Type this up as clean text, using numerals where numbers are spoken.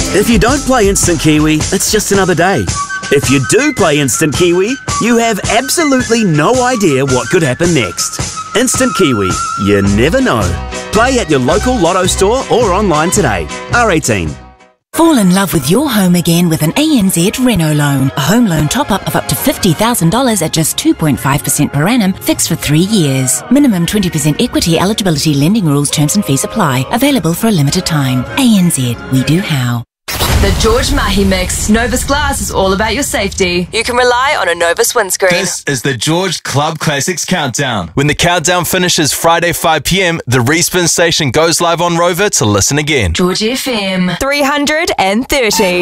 If you don't play Instant Kiwi, it's just another day. If you do play Instant Kiwi, you have absolutely no idea what could happen next. Instant Kiwi, you never know. Play at your local Lotto store or online today. R18. Fall in love with your home again with an ANZ Reno loan. A home loan top-up of up to $50,000 at just 2.5% per annum, fixed for 3 years. Minimum 20% equity eligibility, lending rules, terms and fees apply. Available for a limited time. ANZ, we do how. The George Mahi Mix. Novus Glass is all about your safety. You can rely on a Novus windscreen. This is the George Club Classics Countdown. When the countdown finishes Friday 5 p.m, the Respin station goes live on Rover to listen again. George FM 330.